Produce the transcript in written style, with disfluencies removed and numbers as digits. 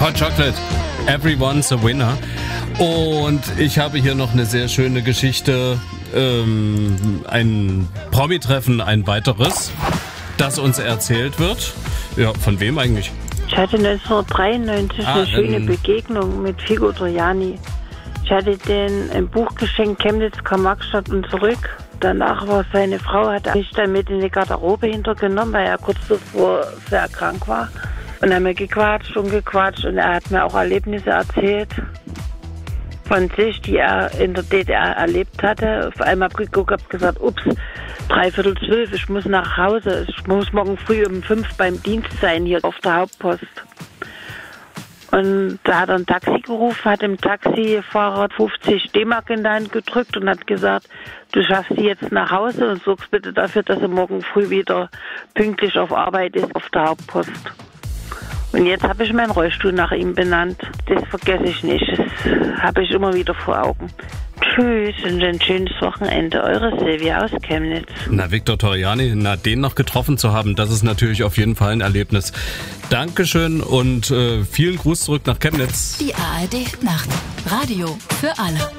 Hot Chocolate, everyone's a winner. Und ich habe hier noch eine sehr schöne Geschichte, ein Promi-Treffen, ein weiteres, das uns erzählt wird. Ja, von wem eigentlich? Ich hatte 1993 eine schöne Begegnung mit Figo Troiani. Ich hatte denen ein Buch geschenkt, Chemnitz, Karl-Marx-Stadt und zurück. Danach war seine Frau, hat mich dann mit in die Garderobe hintergenommen, weil er kurz zuvor sehr krank war. Und haben wir gequatscht und er hat mir auch Erlebnisse erzählt von sich, die er in der DDR erlebt hatte. Auf einmal habe ich geguckt, habe gesagt, 11:45, ich muss nach Hause. Ich muss morgen früh um 5 beim Dienst sein, hier auf der Hauptpost. Und da hat er ein Taxi gerufen, hat dem Taxifahrer 50 D-Mark in die Hand gedrückt und hat gesagt, du schaffst sie jetzt nach Hause und sorgst bitte dafür, dass sie morgen früh wieder pünktlich auf Arbeit ist auf der Hauptpost. Und jetzt habe ich meinen Rollstuhl nach ihm benannt. Das vergesse ich nicht. Das habe ich immer wieder vor Augen. Tschüss und ein schönes Wochenende. Eure Silvia aus Chemnitz. Na, Victor Troiani, den noch getroffen zu haben, das ist natürlich auf jeden Fall ein Erlebnis. Dankeschön und vielen Gruß zurück nach Chemnitz. Die ARD Nacht. Radio für alle.